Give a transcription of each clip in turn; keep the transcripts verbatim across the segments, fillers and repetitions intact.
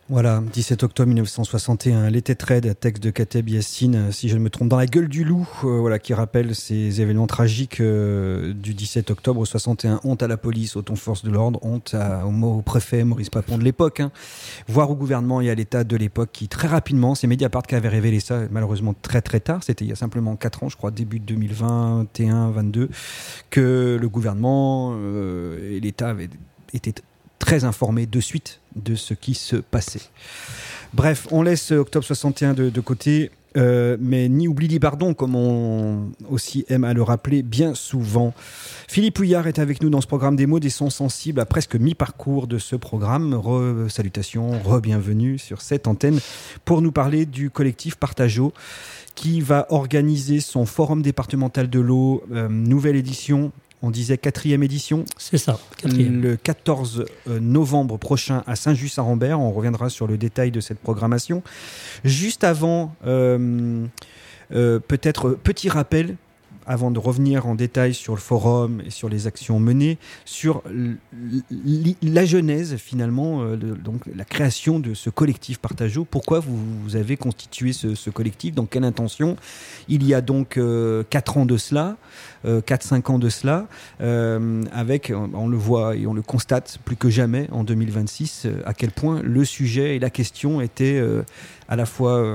Voilà, dix-sept octobre mille neuf cent soixante et un, Les Tétraides, texte de Kateb Yassine, si je ne me trompe, dans la gueule du loup, euh, voilà, qui rappelle ces événements tragiques euh, du dix-sept octobre soixante et un. Honte à la police, honte aux forces de l'ordre, honte à, au, au préfet Maurice Papon de l'époque, hein, voire au gouvernement et à l'État de l'époque qui, très rapidement, c'est Mediapart qui avait révélé ça, malheureusement très très tard, c'était il y a simplement quatre ans, je crois, début deux mille vingt et un vingt-deux, que le gouvernement euh, et l'État avaient été très informés de suite de ce qui se passait. Bref, on laisse octobre soixante et un de, de côté, euh, mais ni oubli ni pardon, comme on aussi aime à le rappeler bien souvent. Philippe Houillard est avec nous dans ce programme des mots, des sons sensibles à presque mi-parcours de ce programme. Re-salutations, re-bienvenue sur cette antenne pour nous parler du collectif Partageau qui va organiser son forum départemental de l'eau, euh, nouvelle édition. On disait quatrième édition. C'est ça, quatrième. Le quatorze novembre prochain à Saint-Just-Saint-Rambert. On reviendra sur le détail de cette programmation. Juste avant, euh, euh, peut-être petit rappel, avant de revenir en détail sur le forum et sur les actions menées, sur la genèse finalement, euh, de, donc la création de ce collectif Partageau. Pourquoi vous, vous avez constitué ce, ce collectif? Dans quelle intention? Il y a donc euh, quatre ans de cela, euh, quatre cinq ans de cela, euh, avec, on le voit et on le constate plus que jamais en deux mille vingt-six, euh, à quel point le sujet et la question étaient euh, à la fois euh,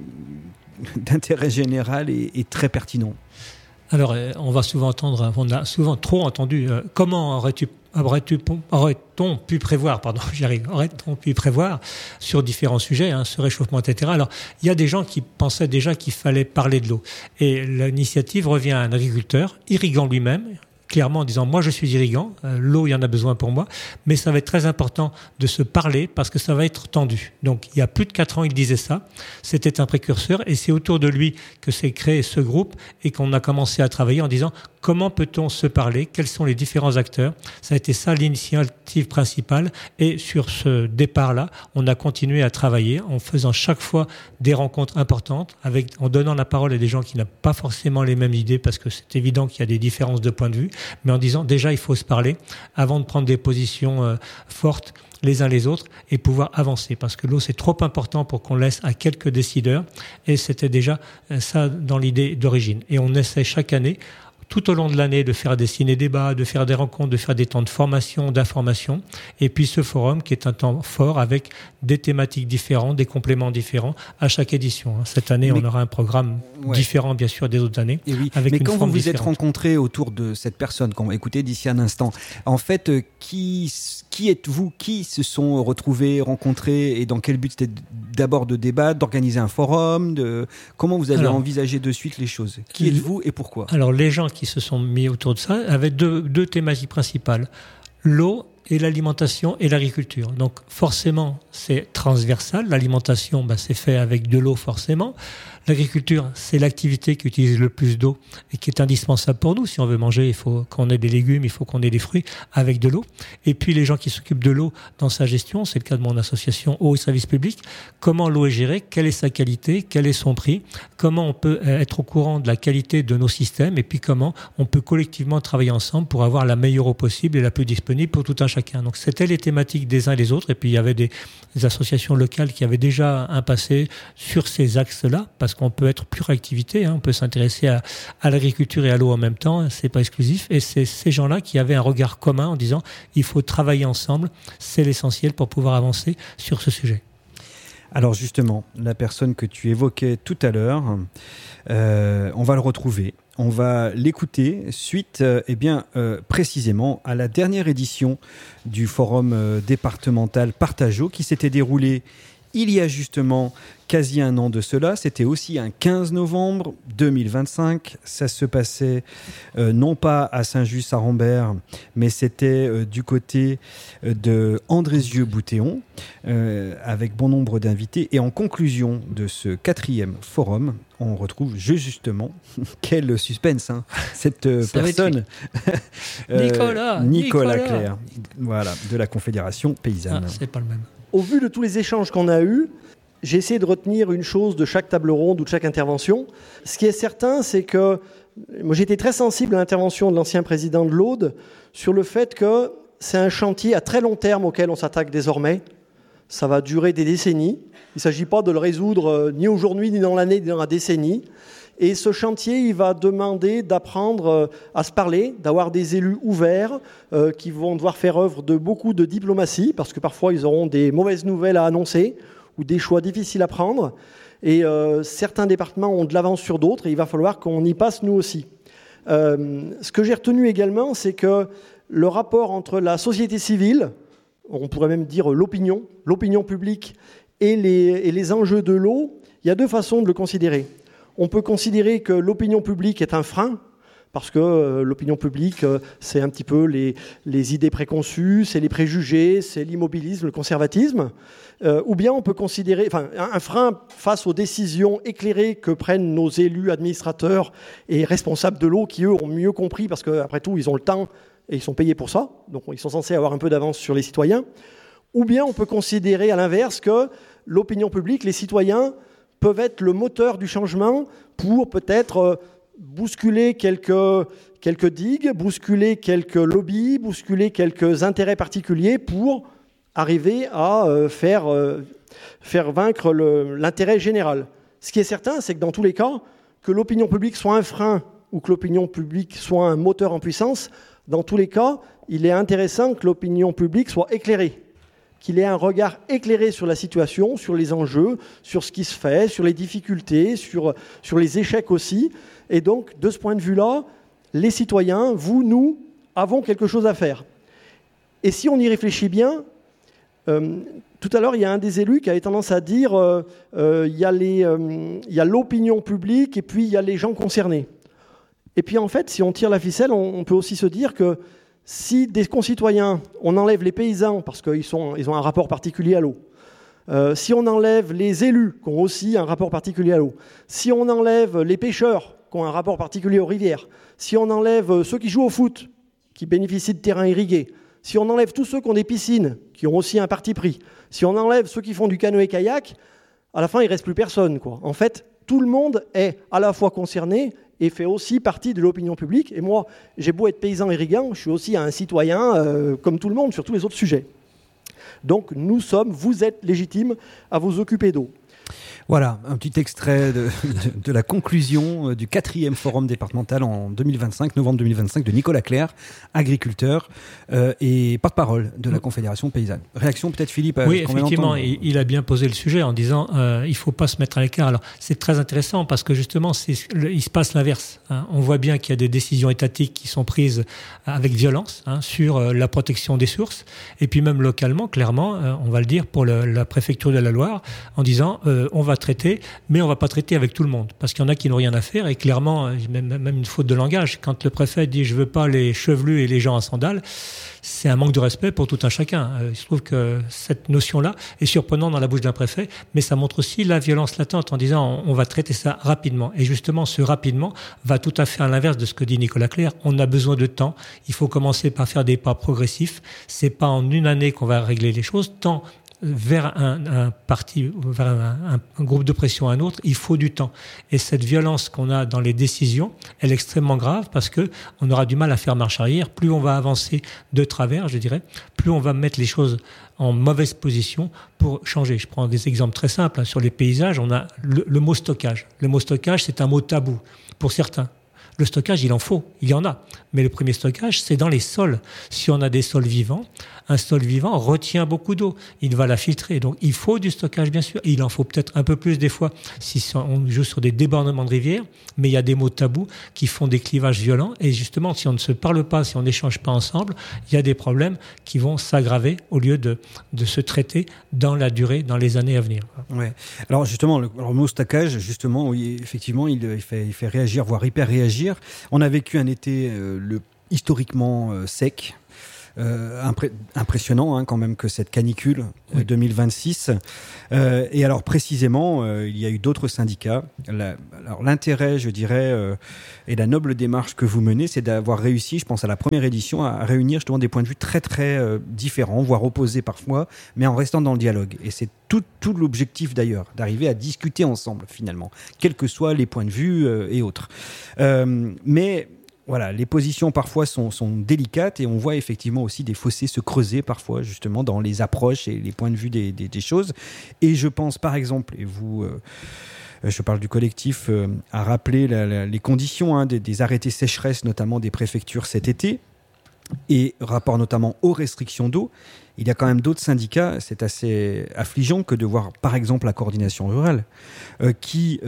d'intérêt général et, et très pertinent. Alors, on va souvent entendre, on a souvent trop entendu, euh, comment aurais-tu, aurais-tu, aurait-on pu prévoir, pardon, j'y arrive, aurait-on pu prévoir sur différents sujets, hein, ce réchauffement, et cetera. Alors, il y a des gens qui pensaient déjà qu'il fallait parler de l'eau. Et l'initiative revient à un agriculteur, irriguant lui-même, clairement en disant « moi je suis irriguant, euh, l'eau il y en a besoin pour moi », mais ça va être très important de se parler parce que ça va être tendu. Donc il y a plus de quatre ans il disait ça, c'était un précurseur et c'est autour de lui que s'est créé ce groupe et qu'on a commencé à travailler en disant « comment peut-on se parler, quels sont les différents acteurs ?» Ça a été ça l'initiative principale et sur ce départ-là, on a continué à travailler en faisant chaque fois des rencontres importantes, avec, en donnant la parole à des gens qui n'ont pas forcément les mêmes idées parce que c'est évident qu'il y a des différences de point de vue, mais en disant déjà il faut se parler avant de prendre des positions euh, fortes les uns les autres et pouvoir avancer parce que l'eau c'est trop important pour qu'on laisse à quelques décideurs et c'était déjà euh, ça dans l'idée d'origine et on essaie chaque année tout au long de l'année de faire des ciné-débats, de faire des rencontres, de faire des temps de formation, d'information et puis ce forum qui est un temps fort avec des thématiques différentes, des compléments différents à chaque édition. Cette année, mais, on aura un programme ouais. différent bien sûr des autres années. Et oui. Avec mais une quand forme vous vous différente. êtes rencontrés autour de cette personne qu'on va écouter d'ici un instant, en fait, euh, qui, qui êtes-vous? Qui se sont retrouvés, rencontrés et dans quel but? C'était d'abord de débattre, d'organiser un forum, de... comment vous avez alors, envisagé de suite les choses? Qui il... êtes-vous et pourquoi? Alors les gens qui se sont mis autour de ça avaient deux, deux thématiques principales, l'eau et l'alimentation et l'agriculture. Donc forcément, c'est transversal. L'alimentation, bah, c'est fait avec de l'eau forcément. L'agriculture, c'est l'activité qui utilise le plus d'eau et qui est indispensable pour nous. Si on veut manger, il faut qu'on ait des légumes, il faut qu'on ait des fruits avec de l'eau. Et puis les gens qui s'occupent de l'eau dans sa gestion, c'est le cas de mon association Eau et Services Publics. Comment l'eau est gérée, quelle est sa qualité, quel est son prix, comment on peut être au courant de la qualité de nos systèmes et puis comment on peut collectivement travailler ensemble pour avoir la meilleure eau possible et la plus disponible pour tout un chacun. Donc c'était les thématiques des uns et des autres. Et puis il y avait des, des associations locales qui avaient déjà un passé sur ces axes-là parce qu'on peut être plus réactivité, hein, on peut s'intéresser à, à l'agriculture et à l'eau en même temps, hein, c'est pas exclusif. Et c'est ces gens-là qui avaient un regard commun en disant il faut travailler ensemble, c'est l'essentiel pour pouvoir avancer sur ce sujet. Alors justement, la personne que tu évoquais tout à l'heure, euh, on va le retrouver. On va l'écouter suite euh, eh bien, euh, précisément à la dernière édition du forum euh, départemental Partageau qui s'était déroulé il y a justement quasi un an de cela. C'était aussi un quinze novembre deux mille vingt-cinq. Ça se passait euh, non pas à Saint-Just-Saint-Rambert, mais c'était euh, du côté euh, de Andrézieux-Boutéon, euh, avec bon nombre d'invités. Et en conclusion de ce quatrième forum, on retrouve justement, quel suspense, hein, cette euh, personne, euh, Nicolas, Nicolas, Nicolas Clerc, voilà, de la Confédération Paysanne. Ah, c'est pas le même. Au vu de tous les échanges qu'on a eus, j'ai essayé de retenir une chose de chaque table ronde ou de chaque intervention. Ce qui est certain, c'est que moi, j'ai été très sensible à l'intervention de l'ancien président de l'Aude sur le fait que c'est un chantier à très long terme auquel on s'attaque désormais. Ça va durer des décennies. Il ne s'agit pas de le résoudre euh, ni aujourd'hui, ni dans l'année, ni dans la décennie. Et ce chantier, il va demander d'apprendre euh, à se parler, d'avoir des élus ouverts euh, qui vont devoir faire œuvre de beaucoup de diplomatie, parce que parfois ils auront des mauvaises nouvelles à annoncer ou des choix difficiles à prendre. Et euh, certains départements ont de l'avance sur d'autres et il va falloir qu'on y passe nous aussi. Euh, ce que j'ai retenu également, c'est que le rapport entre la société civile, on pourrait même dire l'opinion, l'opinion publique et les, et les enjeux de l'eau, il y a deux façons de le considérer. On peut considérer que l'opinion publique est un frein, parce que euh, l'opinion publique, euh, c'est un petit peu les, les idées préconçues, c'est les préjugés, c'est l'immobilisme, le conservatisme. Euh, ou bien on peut considérer, enfin, un, un frein face aux décisions éclairées que prennent nos élus, administrateurs et responsables de l'eau, qui eux ont mieux compris, parce qu'après tout, ils ont le temps et ils sont payés pour ça, donc ils sont censés avoir un peu d'avance sur les citoyens. Ou bien on peut considérer à l'inverse que l'opinion publique, les citoyens, peuvent être le moteur du changement pour peut-être euh, bousculer quelques, quelques digues, bousculer quelques lobbies, bousculer quelques intérêts particuliers pour arriver à euh, faire, euh, faire vaincre le, l'intérêt général. Ce qui est certain, c'est que dans tous les cas, que l'opinion publique soit un frein ou que l'opinion publique soit un moteur en puissance, dans tous les cas, il est intéressant que l'opinion publique soit éclairée, qu'il ait un regard éclairé sur la situation, sur les enjeux, sur ce qui se fait, sur les difficultés, sur, sur les échecs aussi. Et donc, de ce point de vue-là, les citoyens, vous, nous, avons quelque chose à faire. Et si on y réfléchit bien, euh, tout à l'heure, il y a un des élus qui avait tendance à dire euh, euh, il y a les, euh, il y a l'opinion publique et puis il y a les gens concernés. Et puis en fait, si on tire la ficelle, on, on peut aussi se dire que si des concitoyens, on enlève les paysans parce qu'ils sont, ils ont un rapport particulier à l'eau, euh, si on enlève les élus qui ont aussi un rapport particulier à l'eau, si on enlève les pêcheurs qui ont un rapport particulier aux rivières, si on enlève ceux qui jouent au foot, qui bénéficient de terrains irrigués, si on enlève tous ceux qui ont des piscines, qui ont aussi un parti pris, si on enlève ceux qui font du canoë-kayak, à la fin, il ne reste plus personne, quoi. En fait, tout le monde est à la fois concerné et fait aussi partie de l'opinion publique. Et moi, j'ai beau être paysan irriguant, je suis aussi un citoyen euh, comme tout le monde sur tous les autres sujets. Donc nous sommes, vous êtes légitimes à vous occuper d'eau. Voilà, un petit extrait de, de, de la conclusion du quatrième forum départemental en deux mille vingt-cinq, novembre deux mille vingt-cinq, de Nicolas Clerc, agriculteur euh, et porte-parole de la Confédération paysanne. Réaction peut-être, Philippe? Oui, effectivement, il, il a bien posé le sujet en disant euh, il ne faut pas se mettre à l'écart. Alors c'est très intéressant parce que justement, c'est, le, il se passe l'inverse. Hein. On voit bien qu'il y a des décisions étatiques qui sont prises avec violence hein, sur euh, la protection des sources et puis même localement, clairement, euh, on va le dire pour le, la préfecture de la Loire, en disant euh, on va traiter, mais on va pas traiter avec tout le monde, parce qu'il y en a qui n'ont rien à faire, et clairement, même, même une faute de langage, quand le préfet dit je veux pas les chevelus et les gens en sandales, c'est un manque de respect pour tout un chacun. Il se trouve que cette notion-là est surprenante dans la bouche d'un préfet, mais ça montre aussi la violence latente en disant on, on va traiter ça rapidement. Et justement, ce rapidement va tout à fait à l'inverse de ce que dit Nicolas Clerc. On a besoin de temps. Il faut commencer par faire des pas progressifs. C'est pas en une année qu'on va régler les choses, tant vers un, un parti, vers un, un, un groupe de pression à un autre, il faut du temps. Et cette violence qu'on a dans les décisions, elle est extrêmement grave parce que on aura du mal à faire marche arrière. Plus on va avancer de travers, je dirais, plus on va mettre les choses en mauvaise position pour changer. Je prends des exemples très simples. Sur les paysages, on a le, le mot stockage. Le mot stockage, c'est un mot tabou pour certains. Le stockage, il en faut, il y en a. Mais le premier stockage, c'est dans les sols. Si on a des sols vivants, un sol vivant retient beaucoup d'eau. Il va la filtrer. Donc, il faut du stockage, bien sûr. Il en faut peut-être un peu plus des fois si on joue sur des débordements de rivières. Mais il y a des mots tabous qui font des clivages violents. Et justement, si on ne se parle pas, si on n'échange pas ensemble, il y a des problèmes qui vont s'aggraver au lieu de, de se traiter dans la durée, dans les années à venir. Ouais. Alors, justement, le, alors, le mot stockage, justement, oui, effectivement, il, il, fait, il fait réagir, voire hyper réagir. On a vécu un été euh, le, historiquement euh, sec. Euh, impré- impressionnant hein, quand même que cette canicule oui. deux mille vingt-six. Euh, et alors précisément, euh, il y a eu d'autres syndicats. La, alors l'intérêt, je dirais, euh, et la noble démarche que vous menez, c'est d'avoir réussi, je pense à la première édition, à, à réunir justement des points de vue très très euh, différents, voire opposés parfois, mais en restant dans le dialogue. Et c'est tout, tout l'objectif d'ailleurs, d'arriver à discuter ensemble finalement, quels que soient les points de vue euh, et autres. Euh, mais voilà, les positions parfois sont, sont délicates et on voit effectivement aussi des fossés se creuser parfois justement dans les approches et les points de vue des, des, des choses. Et je pense par exemple, et vous, euh, je parle du collectif, euh, à rappeler la, la, les conditions hein, des, des arrêtés sécheresse, notamment des préfectures cet été, et rapport notamment aux restrictions d'eau. Il y a quand même d'autres syndicats, c'est assez affligeant que de voir par exemple la coordination rurale euh, qui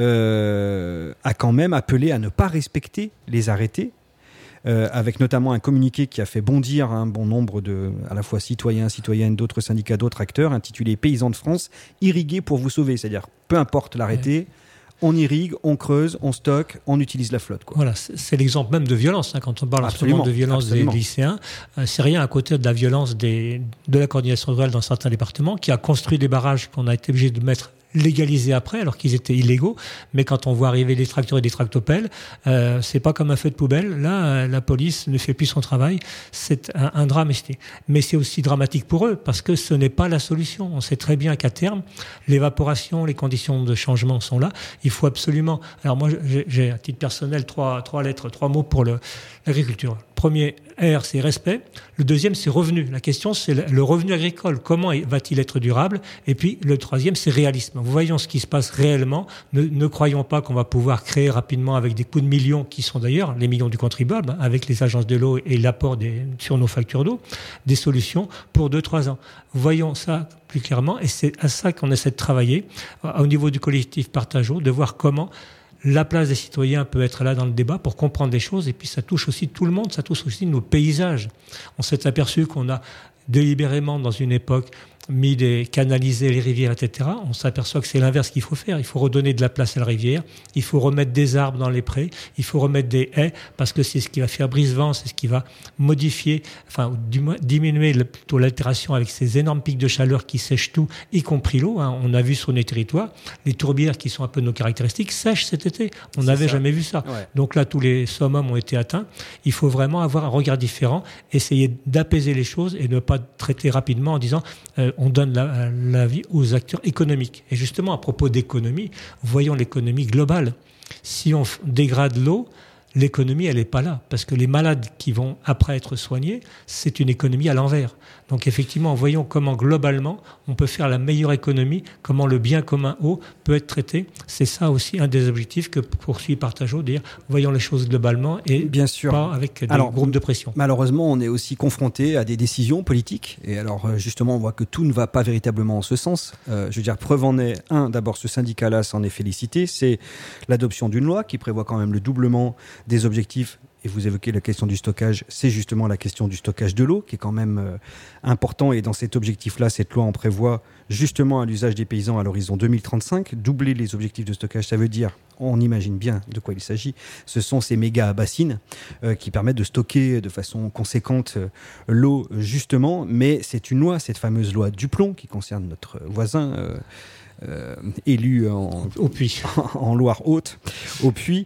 euh, a quand même appelé à ne pas respecter les arrêtés, euh, avec notamment un communiqué qui a fait bondir un bon nombre de, à la fois citoyens, citoyennes, d'autres syndicats, d'autres acteurs, intitulé « Paysans de France, irriguez pour vous sauver », c'est-à-dire peu importe l'arrêté, ouais. On irrigue, on creuse, on stocke, on utilise la flotte. Quoi. Voilà, c'est, c'est l'exemple même de violence. Hein, quand on parle absolument de violence absolument. des lycéens, euh, c'est rien à côté de la violence des, de la coordination rurale dans certains départements, qui a construit des barrages qu'on a été obligé de mettre légalisés après, alors qu'ils étaient illégaux. Mais quand on voit arriver des tracteurs et des tractopelles, euh, c'est pas comme un feu de poubelle. Là, euh, la police ne fait plus son travail. C'est un, un drame. Mais c'est aussi dramatique pour eux, parce que ce n'est pas la solution. On sait très bien qu'à terme, l'évaporation, les conditions de changement sont là. Il faut absolument... Alors moi, j'ai, j'ai à titre personnel trois, trois lettres, trois mots pour le, l'agriculture. Premier, R, c'est respect. Le deuxième, c'est revenu. La question, c'est le revenu agricole. Comment va-t-il être durable? Et puis, le troisième, c'est réalisme. Voyons ce qui se passe réellement. Ne, ne croyons pas qu'on va pouvoir créer rapidement avec des coups de millions, qui sont d'ailleurs les millions du contribuable, avec les agences de l'eau et l'apport des, sur nos factures d'eau, des solutions pour deux, trois ans. Voyons ça plus clairement. Et c'est à ça qu'on essaie de travailler, au niveau du collectif Partageau, de voir comment la place des citoyens peut être là dans le débat pour comprendre les choses, et puis ça touche aussi tout le monde, ça touche aussi nos paysages. On s'est aperçu qu'on a délibérément, dans une époque, mis des canalisés les rivières, et cetera. On s'aperçoit que c'est l'inverse qu'il faut faire. Il faut redonner de la place à la rivière, il faut remettre des arbres dans les prés, il faut remettre des haies, parce que c'est ce qui va faire brise-vent, c'est ce qui va modifier, enfin du moins diminuer le, plutôt l'altération avec ces énormes pics de chaleur qui sèchent tout, y compris l'eau. Hein. On a vu sur les territoires, les tourbières qui sont un peu nos caractéristiques sèchent cet été. On n'avait jamais vu ça. Ouais. Donc là, tous les summums ont été atteints. Il faut vraiment avoir un regard différent, essayer d'apaiser les choses et ne pas traiter rapidement en disant euh, on donne la, la vie aux acteurs économiques. Et justement, à propos d'économie, voyons l'économie globale. Si on dégrade l'eau, l'économie, elle n'est pas là. Parce que les malades qui vont après être soignés, c'est une économie à l'envers. Donc effectivement, voyons comment globalement on peut faire la meilleure économie, comment le bien commun eau peut être traité. C'est ça aussi un des objectifs que poursuit Partageau, dire voyons les choses globalement et bien sûr. Pas avec des alors, groupes de pression. Malheureusement, on est aussi confronté à des décisions politiques. Et alors justement, on voit que tout ne va pas véritablement en ce sens. Euh, je veux dire, preuve en est, un, d'abord ce syndicat-là s'en est félicité, c'est l'adoption d'une loi qui prévoit quand même le doublement des objectifs. Et vous évoquez la question du stockage, c'est justement la question du stockage de l'eau qui est quand même euh, important. Et dans cet objectif-là, cette loi en prévoit justement à l'usage des paysans à l'horizon deux mille trente-cinq. Doubler les objectifs de stockage, ça veut dire, on imagine bien de quoi il s'agit, ce sont ces méga bassines euh, qui permettent de stocker de façon conséquente euh, l'eau justement. Mais c'est une loi, cette fameuse loi Duplon qui concerne notre voisin euh, Euh, élu en, au Puy. en, en Loire-Haute, au Puy.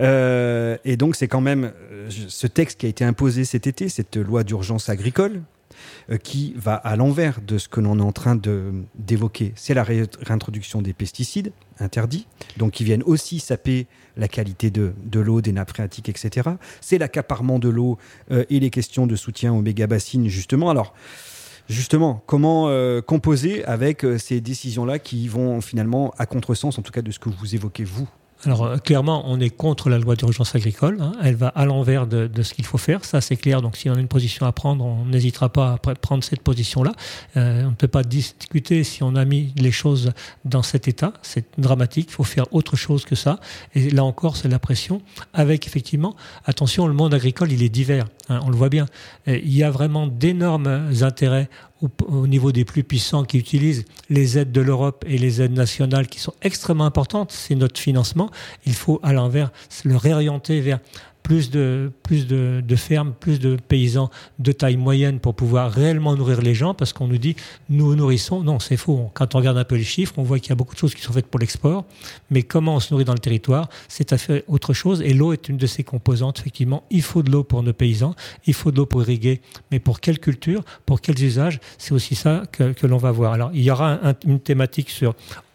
Euh, et donc, c'est quand même euh, ce texte qui a été imposé cet été, cette loi d'urgence agricole, euh, qui va à l'envers de ce que l'on est en train de, d'évoquer. C'est la ré- réintroduction des pesticides interdits, donc qui viennent aussi saper la qualité de, de l'eau, des nappes phréatiques, et cetera. C'est l'accaparement de l'eau euh, et les questions de soutien aux méga-bassines, justement. Alors, Justement, comment euh, composer avec euh, ces décisions-là qui vont finalement à contresens, en tout cas de ce que vous évoquez, vous ? Alors, euh, clairement, on est contre la loi d'urgence agricole. Hein. Elle va à l'envers de, de ce qu'il faut faire. Ça, c'est clair. Donc, si on a une position à prendre, on n'hésitera pas à pr- prendre cette position-là. Euh, on ne peut pas discuter si on a mis les choses dans cet état. C'est dramatique. Il faut faire autre chose que ça. Et là encore, c'est la pression. Avec, effectivement, attention, le monde agricole, il est divers. Hein, on le voit bien. Et il y a vraiment d'énormes intérêts au, au niveau des plus puissants qui utilisent les aides de l'Europe et les aides nationales qui sont extrêmement importantes. C'est notre financement. Il faut, à l'inverse, le réorienter vers plus de, plus de, de fermes, plus de paysans de taille moyenne pour pouvoir réellement nourrir les gens, parce qu'on nous dit nous nourrissons. Non, c'est faux. Quand on regarde un peu les chiffres, on voit qu'il y a beaucoup de choses qui sont faites pour l'export, mais comment on se nourrit dans le territoire, c'est à fait autre chose. Et l'eau est une de ces composantes. Effectivement, il faut de l'eau pour nos paysans, il faut de l'eau pour irriguer, mais pour quelle culture, pour quels usages, c'est aussi ça que, que l'on va voir. Alors, il y aura un, une thématique sur eau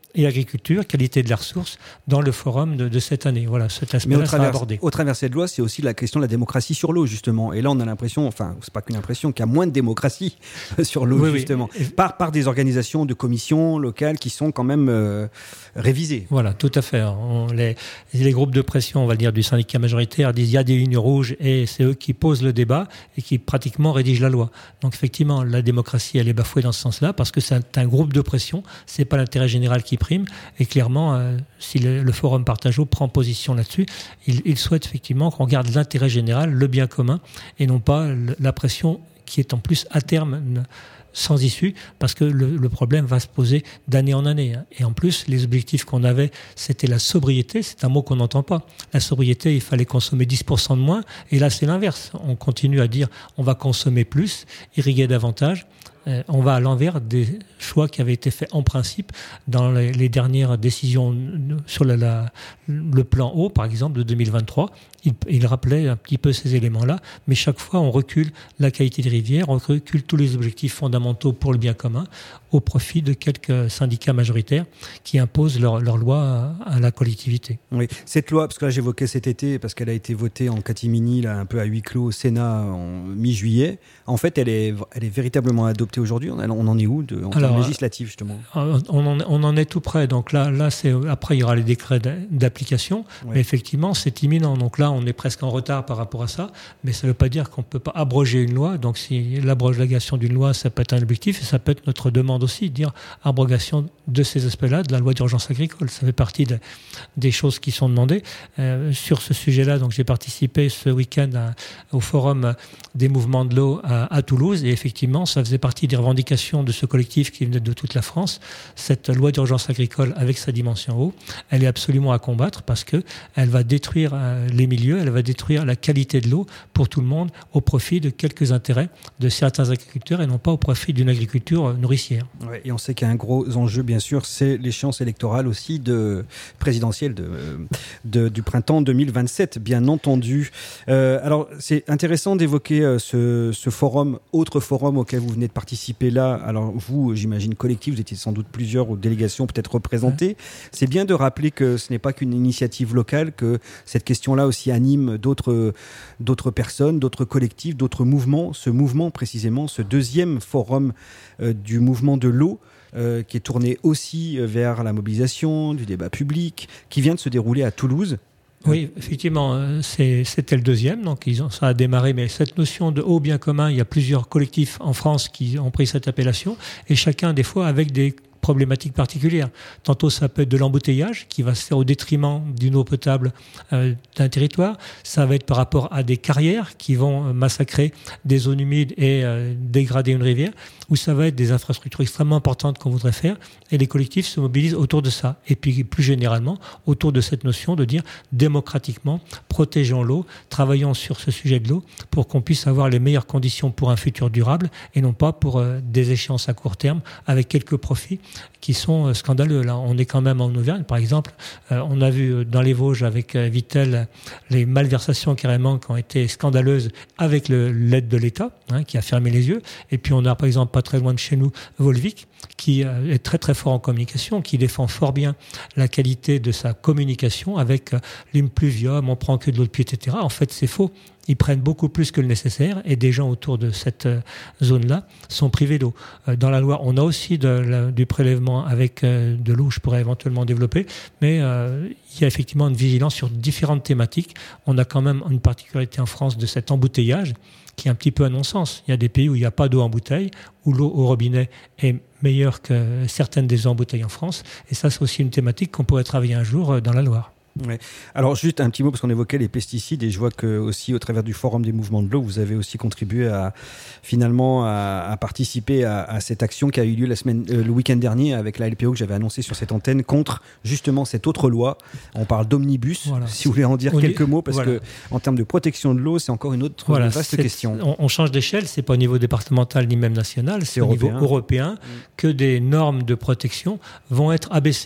et agriculture, qualité de la ressource, dans le forum de, de cette année. Voilà, cet aspect-là sera abordé. Au travers de cette loi, c'est aussi la question de la démocratie sur l'eau, justement. Et là, on a l'impression, enfin, c'est pas qu'une impression, qu'il y a moins de démocratie sur l'eau, oui, justement, oui. Par, par des organisations de commissions locales qui sont quand même euh, révisées. Voilà, tout à fait. On, les, les groupes de pression, on va dire, du syndicat majoritaire disent il y a des lignes rouges et c'est eux qui posent le débat et qui pratiquement rédigent la loi. Donc, effectivement, la démocratie, elle est bafouée dans ce sens-là parce que c'est un groupe de pression, c'est pas l'intérêt général qui prime. Et clairement, euh, si le, le Forum Partage eau prend position là-dessus, il, il souhaite effectivement qu'on garde l'intérêt général, le bien commun, et non pas le, la pression qui est en plus à terme sans issue, parce que le, le problème va se poser d'année en année. Hein. Et en plus, les objectifs qu'on avait, c'était la sobriété, c'est un mot qu'on n'entend pas. La sobriété, il fallait consommer dix pour cent de moins, et là c'est l'inverse. On continue à dire on va consommer plus, irriguer davantage. On va à l'envers des choix qui avaient été faits en principe dans les, les dernières décisions sur la, la, le plan eau, par exemple, de deux mille vingt-trois. Il, il rappelait un petit peu ces éléments-là, mais chaque fois, on recule la qualité des rivières, on recule tous les objectifs fondamentaux pour le bien commun au profit de quelques syndicats majoritaires qui imposent leur, leur loi à, à la collectivité. Oui, cette loi, parce que là, j'évoquais cet été, parce qu'elle a été votée en catimini, là, un peu à huis clos au Sénat en mi-juillet. En fait, elle est, elle est véritablement adoptée aujourd'hui. On en est où de, en termes législatifs, justement? on en, on en est tout près. Donc là, là c'est, après, il y aura les décrets d'application. Oui. Mais effectivement, c'est imminent. Donc là, on est presque en retard par rapport à ça. Mais ça ne veut pas dire qu'on ne peut pas abroger une loi. Donc si l'abrogation d'une loi, ça peut être un objectif et ça peut être notre demande aussi, de dire abrogation de ces aspects-là de la loi d'urgence agricole. Ça fait partie de, des choses qui sont demandées. Euh, sur ce sujet-là, donc j'ai participé ce week-end à, au forum des mouvements de l'eau à, à Toulouse. Et effectivement, ça faisait partie des revendications de ce collectif qui venait de toute la France. Cette loi d'urgence agricole avec sa dimension eau, elle est absolument à combattre parce que elle va détruire les milieux, elle va détruire la qualité de l'eau pour tout le monde au profit de quelques intérêts de certains agriculteurs et non pas au profit d'une agriculture nourricière. Ouais, et on sait qu'il y a un gros enjeu, bien sûr, c'est l'échéance électorale aussi de présidentielle de, de, du printemps deux mille vingt-sept, bien entendu. Euh, alors, c'est intéressant d'évoquer euh, ce, ce forum, autre forum auquel vous venez de participer là. Alors, vous, j'imagine collectif, vous étiez sans doute plusieurs délégations peut-être représentées. Ouais. C'est bien de rappeler que ce n'est pas qu'une initiative locale, que cette question-là aussi anime d'autres, d'autres personnes, d'autres collectifs, d'autres mouvements. Ce mouvement, précisément, ce deuxième forum euh, du mouvement de l'eau, euh, qui est tourné aussi vers la mobilisation, du débat public, qui vient de se dérouler à Toulouse. Oui, effectivement, c'est, c'était le deuxième, donc ils ont, ça a démarré, mais cette notion de haut bien commun, il y a plusieurs collectifs en France qui ont pris cette appellation, et chacun des fois avec des problématiques particulières. Tantôt, ça peut être de l'embouteillage qui va se faire au détriment d'une eau potable euh, d'un territoire. Ça va être par rapport à des carrières qui vont massacrer des zones humides et euh, dégrader une rivière, ou ça va être des infrastructures extrêmement importantes qu'on voudrait faire, et les collectifs se mobilisent autour de ça. Et puis, plus généralement, autour de cette notion de dire démocratiquement, protégeons l'eau, travaillons sur ce sujet de l'eau pour qu'on puisse avoir les meilleures conditions pour un futur durable et non pas pour euh, des échéances à court terme avec quelques profits qui sont scandaleux. Là, on est quand même en Auvergne, par exemple. Euh, on a vu dans les Vosges avec euh, Vittel les malversations carrément qui ont été scandaleuses avec le, l'aide de l'État, hein, qui a fermé les yeux. Et puis on a par exemple pas très loin de chez nous Volvic, qui euh, est très très fort en communication, qui défend fort bien la qualité de sa communication avec euh, l'impluvium, on prend que de l'eau de pluie, et cetera. En fait, c'est faux. Ils prennent beaucoup plus que le nécessaire et des gens autour de cette euh, zone-là sont privés d'eau. Euh, dans la Loire, on a aussi de, la, du prélèvement avec euh, de l'eau, je pourrais éventuellement développer, mais euh, il y a effectivement une vigilance sur différentes thématiques. On a quand même une particularité en France de cet embouteillage qui est un petit peu un non-sens. Il y a des pays où il n'y a pas d'eau en bouteille, où l'eau au robinet est meilleure que certaines des eaux en bouteille en France. Et ça, c'est aussi une thématique qu'on pourrait travailler un jour dans la Loire. Ouais. Alors juste un petit mot parce qu'on évoquait les pesticides et je vois que aussi au travers du forum des mouvements de l'eau vous avez aussi contribué à finalement à, à participer à, à cette action qui a eu lieu la semaine euh, le week-end dernier avec la L P O que j'avais annoncé sur cette antenne contre justement cette autre loi. On parle d'omnibus, voilà. Si vous voulez en dire on quelques dit, mots parce voilà. que en termes de protection de l'eau c'est encore une autre voilà, vaste question. On, on change d'échelle, c'est pas au niveau départemental ni même national, c'est, c'est au européen. niveau européen mmh. que des normes de protection vont être abaissées.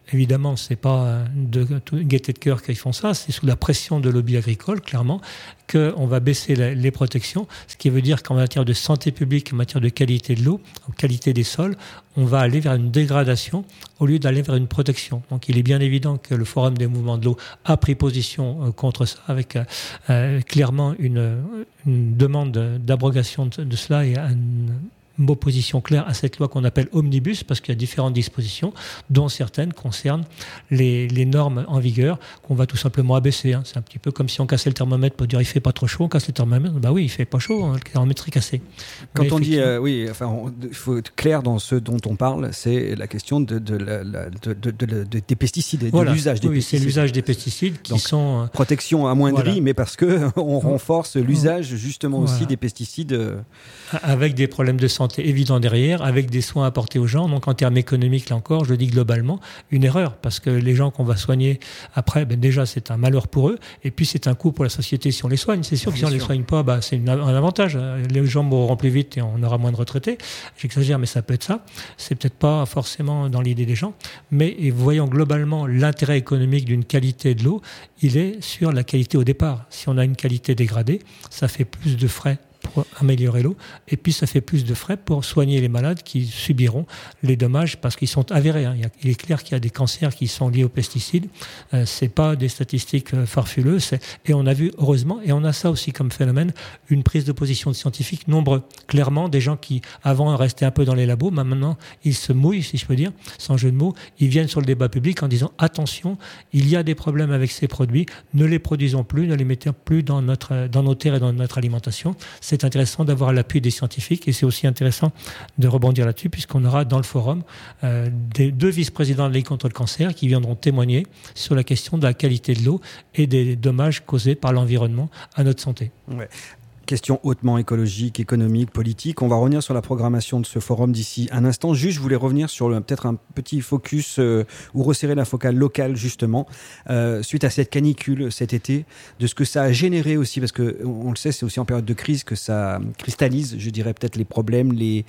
évidemment, c'est pas de gaieté de cœur qu'ils font ça, c'est sous la pression de lobby agricole, clairement, qu'on va baisser la, les protections, ce qui veut dire qu'en matière de santé publique, en matière de qualité de l'eau, en qualité des sols, on va aller vers une dégradation au lieu d'aller vers une protection. Donc il est bien évident que le Forum des mouvements de l'eau a pris position contre ça, avec euh, clairement une, une demande d'abrogation de, de cela et un une opposition claire à cette loi qu'on appelle Omnibus, parce qu'il y a différentes dispositions, dont certaines concernent les, les normes en vigueur, qu'on va tout simplement abaisser. Hein. C'est un petit peu comme si on cassait le thermomètre pour dire il fait pas trop chaud, on casse le thermomètre, bah oui, il fait pas chaud, hein, le thermomètre est cassé. Quand Mais on dit, euh, oui, enfin, il faut être clair dans ce dont on parle, c'est la question de, de, la, la, de, de, de, de, des pesticides, voilà. de l'usage des oui, pesticides. C'est l'usage des pesticides qui Donc, sont... Euh, protection amoindrie, voilà. Mais parce qu'on renforce l'usage justement voilà. aussi des pesticides. Euh... Avec des problèmes de santé évidents derrière, avec des soins apportés aux gens. Donc en termes économiques, là encore, je le dis globalement, une erreur, parce que les gens qu'on va soigner après, ben déjà c'est un malheur pour eux, et puis c'est un coût pour la société si on les soigne. C'est sûr que si on ne les soigne pas, bah, c'est une, un avantage. Les gens mourront plus vite et on aura moins de retraités. J'exagère, mais ça peut être ça. C'est peut-être pas forcément dans l'idée des gens, mais et voyons globalement l'intérêt économique d'une qualité de l'eau, il est sur la qualité au départ. Si on a une qualité dégradée, ça fait plus de frais pour améliorer l'eau, et puis ça fait plus de frais pour soigner les malades qui subiront les dommages parce qu'ils sont avérés. Hein. Il, y a, il est clair qu'il y a des cancers qui sont liés aux pesticides. Euh, c'est pas des statistiques euh, farfeleuses. C'est... Et on a vu, heureusement, et on a ça aussi comme phénomène, une prise de position de scientifiques nombreux. Clairement, des gens qui avant restaient un peu dans les labos, mais maintenant ils se mouillent, si je peux dire, sans jeu de mots. Ils viennent sur le débat public en disant attention, il y a des problèmes avec ces produits, ne les produisons plus, ne les mettons plus dans notre, dans nos terres et dans notre alimentation. C'est intéressant d'avoir l'appui des scientifiques et c'est aussi intéressant de rebondir là-dessus puisqu'on aura dans le forum euh, des deux vice-présidents de la Ligue contre le cancer qui viendront témoigner sur la question de la qualité de l'eau et des dommages causés par l'environnement à notre santé. Ouais. Question hautement écologique, économique, politique. On va revenir sur la programmation de ce forum d'ici un instant. Juste, je voulais revenir sur le, peut-être un petit focus euh, ou resserrer la focale locale, justement, euh, suite à cette canicule cet été, de ce que ça a généré aussi, parce que on le sait, c'est aussi en période de crise que ça cristallise, je dirais, peut-être les problèmes, les,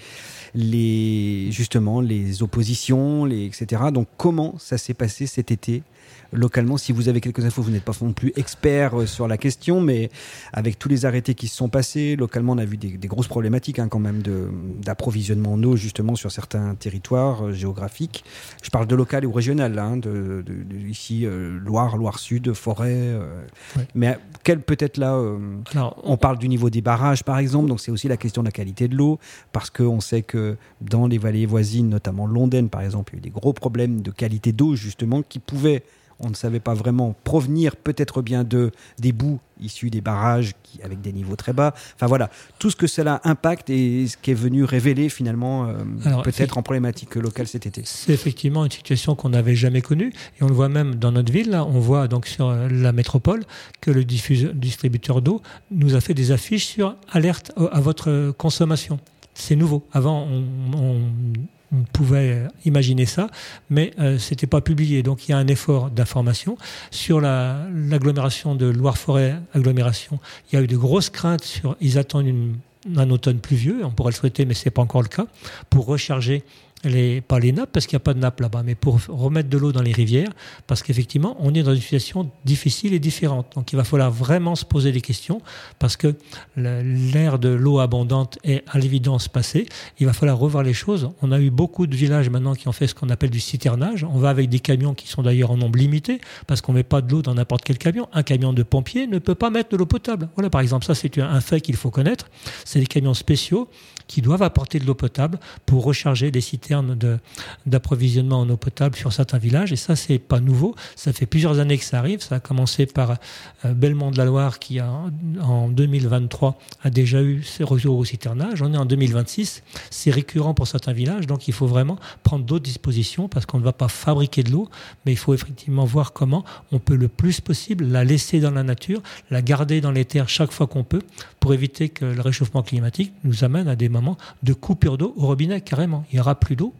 les, justement, les oppositions, les, et cetera. Donc, comment ça s'est passé cet été localement, si vous avez quelques infos, vous n'êtes pas non plus expert sur la question, mais avec tous les arrêtés qui se sont passés, localement, on a vu des, des grosses problématiques hein, quand même de, d'approvisionnement en eau, justement, sur certains territoires euh, géographiques. Je parle de local ou régional, hein, de, de, de, ici, euh, Loire, Loire-Sud, Forêt. Euh, ouais. Mais quel peut-être là, euh, Alors, on, on parle du niveau des barrages, par exemple, donc c'est aussi la question de la qualité de l'eau, parce qu'on sait que dans les vallées voisines, notamment Londaine, par exemple, il y a eu des gros problèmes de qualité d'eau, justement, qui pouvaient on ne savait pas vraiment provenir peut-être bien de des boues issues des barrages qui, avec des niveaux très bas. Enfin voilà, tout ce que cela impacte et ce qui est venu révéler finalement euh, Alors, peut-être en problématique locale cet été. C'est effectivement une situation qu'on n'avait jamais connue et on le voit même dans notre ville. Là, on voit donc sur la métropole que le diffuseur, distributeur d'eau nous a fait des affiches sur alerte à votre consommation. C'est nouveau. Avant, on, on On pouvait imaginer ça, mais euh, c'était pas publié. Donc il y a un effort d'information sur la, l'agglomération de Loire-Forêt. Agglomération, il y a eu de grosses craintes sur. Ils attendent une, un automne pluvieux, on pourrait le souhaiter, mais c'est pas encore le cas, pour recharger. Les, pas les nappes, parce qu'il n'y a pas de nappes là-bas, mais pour remettre de l'eau dans les rivières, parce qu'effectivement, on est dans une situation difficile et différente. Donc, il va falloir vraiment se poser des questions, parce que l'ère de l'eau abondante est à l'évidence passée. Il va falloir revoir les choses. On a eu beaucoup de villages maintenant qui ont fait ce qu'on appelle du citernage. On va avec des camions qui sont d'ailleurs en nombre limité, parce qu'on ne met pas de l'eau dans n'importe quel camion. Un camion de pompier ne peut pas mettre de l'eau potable. Voilà, par exemple, ça, c'est un fait qu'il faut connaître. C'est des camions spéciaux qui doivent apporter de l'eau potable pour recharger les citernes de, d'approvisionnement en eau potable sur certains villages. Et ça, c'est pas nouveau. Ça fait plusieurs années que ça arrive. Ça a commencé par euh, Belmont de la Loire qui, a, en deux mille vingt-trois, a déjà eu ses retours au citernage. On est en deux mille vingt-six. C'est récurrent pour certains villages. Donc, il faut vraiment prendre d'autres dispositions parce qu'on ne va pas fabriquer de l'eau, mais il faut effectivement voir comment on peut le plus possible la laisser dans la nature, la garder dans les terres chaque fois qu'on peut pour éviter que le réchauffement climatique nous amène à des moments de coupure d'eau au robinet, carrément. Il n'y aura plus d'eau.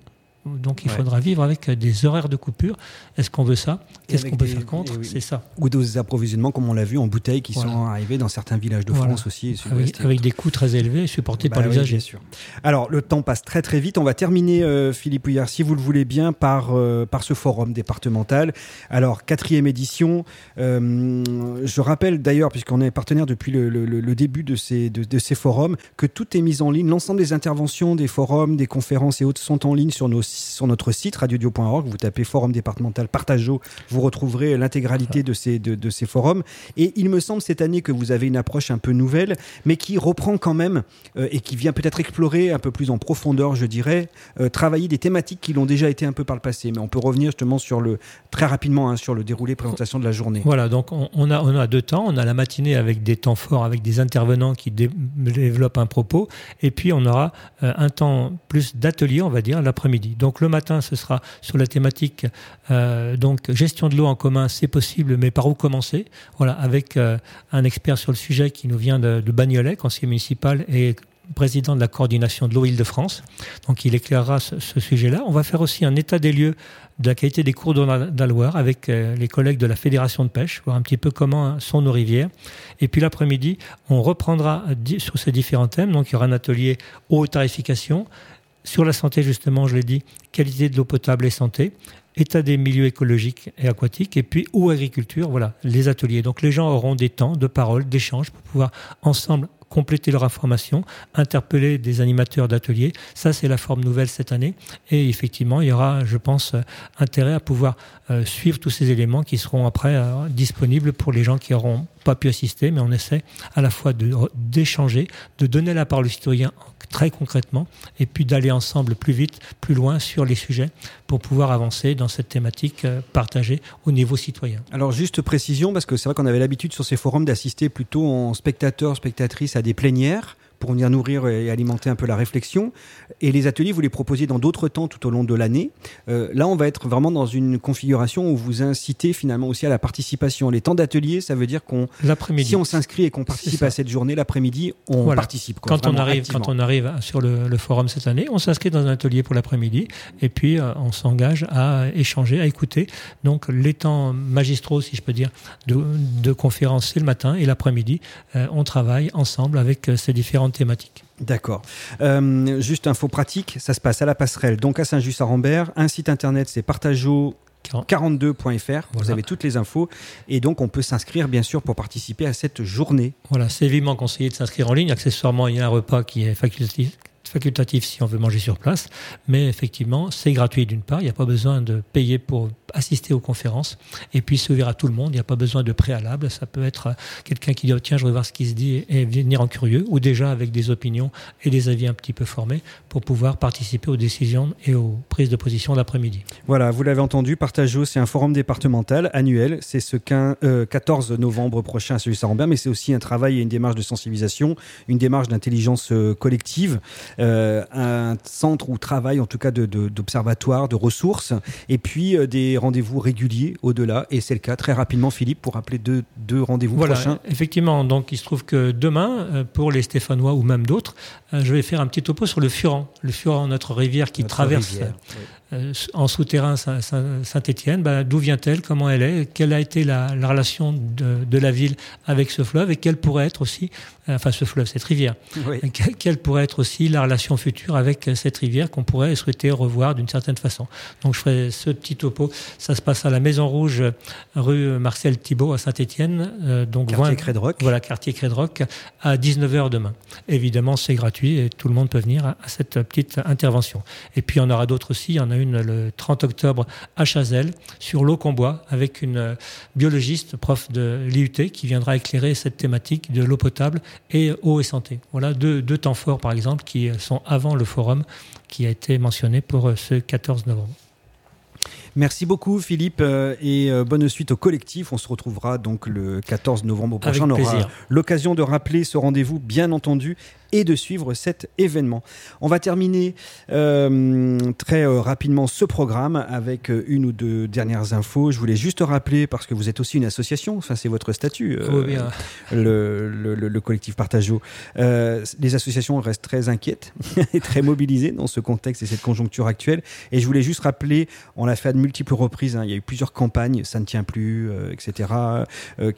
Donc il ouais. faudra vivre avec des horaires de coupure. Est-ce qu'on veut ça ? Qu'est-ce qu'on peut des, faire contre ? oui. C'est ça. Ou des approvisionnements, comme on l'a vu, en bouteilles qui voilà. sont arrivés dans certains villages de voilà. France aussi. Avec, avec des coûts très élevés supportés bah, par l'usager. Oui, bien sûr. Alors, le temps passe très très vite. On va terminer, euh, Philippe Houillard, si vous le voulez bien, par, euh, par ce forum départemental. Alors, quatrième édition. Euh, je rappelle d'ailleurs, puisqu'on est partenaire depuis le, le, le début de ces, de, de ces forums, que tout est mis en ligne. L'ensemble des interventions, des forums, des conférences et autres sont en ligne sur, nos, sur notre site radio dio point org. Vous tapez forum départemental Partageau, vous retrouverez l'intégralité de ces, de, de ces forums. Et il me semble cette année que vous avez une approche un peu nouvelle, mais qui reprend quand même euh, et qui vient peut-être explorer un peu plus en profondeur, je dirais, euh, travailler des thématiques qui l'ont déjà été un peu par le passé. Mais on peut revenir justement sur le, très rapidement hein, sur le déroulé présentation de la journée. Voilà, donc on, on, a, on a deux temps. On a la matinée avec des temps forts, avec des intervenants qui dé, développent un propos. Et puis on aura euh, un temps plus d'atelier, on va dire, l'après-midi. Donc le matin, ce sera sur la thématique euh, donc gestion de l'eau en commun, c'est possible, mais par où commencer ? Voilà, avec euh, un expert sur le sujet qui nous vient de, de Bagnolet, conseiller municipal et président de la coordination de l'eau Île-de-France. Donc il éclairera ce, ce sujet-là. On va faire aussi un état des lieux de la qualité des cours d'eau dans la Loire avec euh, les collègues de la Fédération de pêche, voir un petit peu comment sont nos rivières. Et puis l'après-midi, on reprendra di- sur ces différents thèmes. Donc il y aura un atelier eau tarification. Sur la santé, justement, je l'ai dit, qualité de l'eau potable et santé, état des milieux écologiques et aquatiques, et puis eau agriculture, voilà, les ateliers. Donc les gens auront des temps de parole, d'échange, pour pouvoir ensemble compléter leur information, interpeller des animateurs d'ateliers. Ça, c'est la forme nouvelle cette année. Et effectivement, il y aura, je pense, intérêt à pouvoir euh, suivre tous ces éléments qui seront après euh, disponibles pour les gens qui n'auront pas pu assister. Mais on essaie à la fois de, d'échanger, de donner la parole aux citoyens très concrètement, et puis d'aller ensemble plus vite, plus loin sur les sujets pour pouvoir avancer dans cette thématique euh, partagée au niveau citoyen. Alors juste précision, parce que c'est vrai qu'on avait l'habitude sur ces forums d'assister plutôt en spectateur, spectatrice à des plénières pour venir nourrir et alimenter un peu la réflexion. Et les ateliers, vous les proposiez dans d'autres temps tout au long de l'année. Euh, là, on va être vraiment dans une configuration où vous incitez finalement aussi à la participation. Les temps d'atelier, ça veut dire qu'on, l'après-midi, si on s'inscrit et qu'on participe à cette journée, l'après-midi, on voilà. participe. Quoi, quand, on arrive, quand on arrive sur le, le forum cette année, on s'inscrit dans un atelier pour l'après-midi et puis euh, on s'engage à échanger, à écouter. Donc les temps magistraux, si je peux dire, de, de conférences, c'est le matin, et l'après-midi, euh, on travaille ensemble avec euh, ces différentes thématiques. D'accord. Euh, juste info pratique, ça se passe à la Passerelle, donc à Saint-Just-à-Rambert. Un site internet, c'est partageau quarante-deux point f r. Vous voilà. avez toutes les infos. Et donc, on peut s'inscrire, bien sûr, pour participer à cette journée. Voilà, c'est vivement conseillé de s'inscrire en ligne. Accessoirement, il y a un repas qui est facultatif. facultatif si on veut manger sur place, mais effectivement c'est gratuit d'une part, il n'y a pas besoin de payer pour assister aux conférences, et puis c'est ouvert à tout le monde, il n'y a pas besoin de préalable, ça peut être quelqu'un qui dit oh, tiens je veux voir ce qui se dit et venir en curieux, ou déjà avec des opinions et des avis un petit peu formés pour pouvoir participer aux décisions et aux prises de position l'après-midi. Voilà, vous l'avez entendu, Partageau, c'est un forum départemental annuel, c'est ce quinze, euh, quatorze novembre prochain à Saint-Just-à-Rambert, mais c'est aussi un travail et une démarche de sensibilisation, une démarche d'intelligence euh, collective. Euh, un centre ou travail en tout cas de, de, d'observatoire, de ressources, et puis euh, des rendez-vous réguliers au-delà, et c'est le cas très rapidement, Philippe, pour rappeler deux, deux rendez-vous voilà, prochains. Effectivement, donc il se trouve que demain, euh, pour les Stéphanois ou même d'autres, euh, je vais faire un petit topo sur le Furan, le Furan, notre rivière qui notre traverse rivière, oui. euh, en souterrain Saint-Étienne, ben, d'où vient-elle, comment elle est, quelle a été la, la relation de, de la ville avec ce fleuve, et quelle pourrait être aussi, euh, enfin ce fleuve, cette rivière, oui. quelle, quelle pourrait être aussi la relation future avec cette rivière qu'on pourrait souhaiter revoir d'une certaine façon. Donc je ferai ce petit topo. Ça se passe à la Maison Rouge, rue Marcel Thibault à Saint-Étienne. Euh, donc quartier Crédroc. Voilà, quartier Crédroc, à dix-neuf heures demain. Évidemment, c'est gratuit et tout le monde peut venir à, à cette petite intervention. Et puis, il y en aura d'autres aussi. Il y en a une le trente octobre à Chazelles, sur l'eau qu'on boit, avec une biologiste, prof de l'I U T, qui viendra éclairer cette thématique de l'eau potable et eau et santé. Voilà deux, deux temps forts, par exemple, qui sont avant le forum qui a été mentionné pour ce quatorze novembre. Merci beaucoup Philippe et bonne suite au collectif. On se retrouvera donc le quatorze novembre prochain. Avec on aura plaisir. l'occasion de rappeler ce rendez-vous, bien entendu, et de suivre cet événement. On va terminer euh, très euh, rapidement ce programme avec euh, une ou deux dernières infos. Je voulais juste rappeler, parce que vous êtes aussi une association, enfin c'est votre statut, euh, oh, bien. Le, le, le collectif Partageau. Euh, les associations restent très inquiètes et très mobilisées dans ce contexte et cette conjoncture actuelle. Et je voulais juste rappeler, on l'a fait à de multiples reprises, hein, il y a eu plusieurs campagnes, ça ne tient plus, euh, et cetera, euh,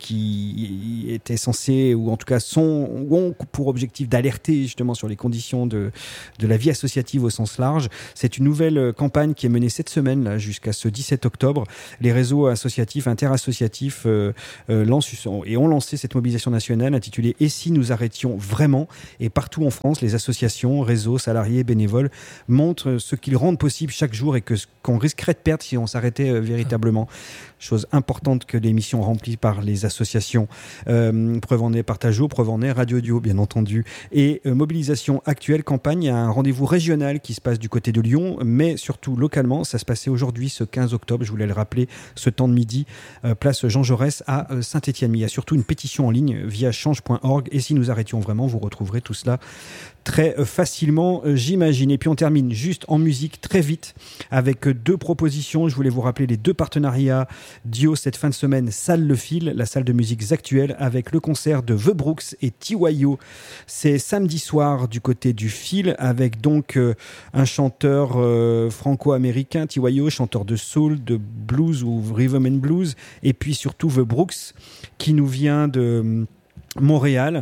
qui étaient censées, ou en tout cas sont, ont pour objectif d'alerter justement sur les conditions de, de la vie associative au sens large. C'est une nouvelle campagne qui est menée cette semaine là, jusqu'à ce dix-sept octobre. Les réseaux associatifs, interassociatifs euh, euh, lancent et ont lancé cette mobilisation nationale intitulée « Et si nous arrêtions vraiment ?» Et partout en France, les associations, réseaux, salariés, bénévoles montrent ce qu'ils rendent possible chaque jour et que, qu'on risquerait de perdre si on s'arrêtait euh, véritablement. Chose importante que les missions remplies par les associations. Euh, preuve en est Partageau, preuve en est Radio Audio, bien entendu. Et euh, mobilisation actuelle, campagne, il y a un rendez-vous régional qui se passe du côté de Lyon, mais surtout localement. Ça se passait aujourd'hui, ce quinze octobre, je voulais le rappeler, ce temps de midi, euh, place Jean Jaurès à euh, Saint-Étienne. Mais il y a surtout une pétition en ligne via change point org. Et si nous arrêtions vraiment, vous retrouverez tout cela très facilement, j'imagine. Et puis on termine juste en musique très vite avec deux propositions. Je voulais vous rappeler les deux partenariats Dio cette fin de semaine, Salle Le Fil, la salle de musique actuelle, avec le concert de The Brooks et T Y O. C'est samedi soir du côté du Fil, avec donc euh, un chanteur euh, franco-américain, T Y O, chanteur de soul, de blues ou rhythm and blues, et puis surtout The Brooks, qui nous vient de Montréal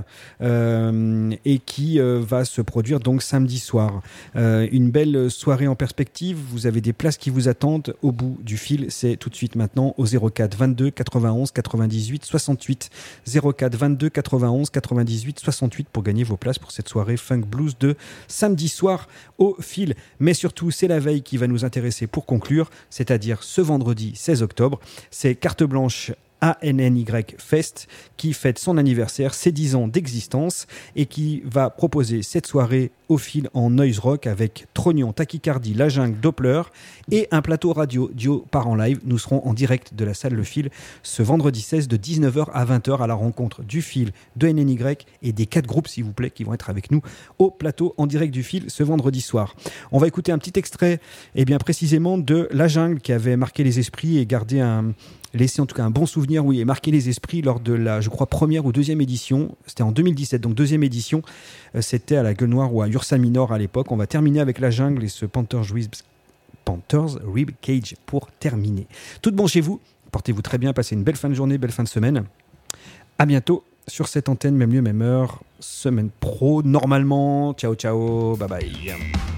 euh, et qui euh, va se produire donc samedi soir. Euh, une belle soirée en perspective. Vous avez des places qui vous attendent au bout du fil. C'est tout de suite maintenant au zéro quatre vingt-deux quatre-vingt-onze quatre-vingt-dix-huit soixante-huit. zéro quatre vingt-deux quatre-vingt-onze quatre-vingt-dix-huit soixante-huit pour gagner vos places pour cette soirée funk blues de samedi soir au fil. Mais surtout, c'est la veille qui va nous intéresser pour conclure, c'est-à-dire ce vendredi seize octobre. C'est carte blanche A N N Y Fest qui fête son anniversaire, ses dix ans d'existence, et qui va proposer cette soirée au fil en noise rock avec Trognon, Tachycardie, La Jungle, Doppler et un plateau radio Dio part en live. Nous serons en direct de la salle Le Fil ce vendredi seize de dix-neuf heures à vingt heures à la rencontre du Fil, de N N Y et des quatre groupes s'il vous plaît qui vont être avec nous au plateau en direct du Fil ce vendredi soir. On va écouter un petit extrait et bien précisément de La Jungle qui avait marqué les esprits et gardé un laissé en tout cas un bon souvenir, oui, et marqué les esprits lors de la, je crois, première ou deuxième édition. C'était en deux mille dix-sept, donc deuxième édition. Euh, c'était à la Gueule Noire ou à Ursa Minor à l'époque. On va terminer avec La Jungle et ce Panthers Rib, Panthers Rib Cage pour terminer. Tout de bon chez vous. Portez-vous très bien. Passez une belle fin de journée, belle fin de semaine. À bientôt sur cette antenne, même lieu, même heure. Semaine pro, normalement. Ciao, ciao. Bye bye.